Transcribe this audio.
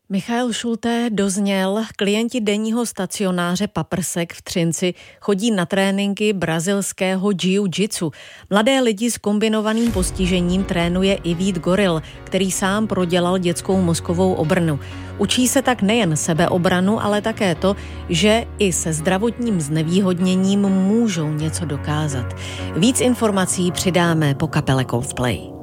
Michael Schulte dozněl, klienti denního stacionáře Paprsek v Třinci chodí na tréninky brazilského jiu-jitsu. Mladé lidi s kombinovaným postižením trénuje i Vít Goril, který sám prodělal dětskou mozkovou obrnu. Učí se tak nejen sebeobranu, ale také to, že i se zdravotním znevýhodněním můžou něco dokázat. Víc informací přidáme po kapele Coldplay.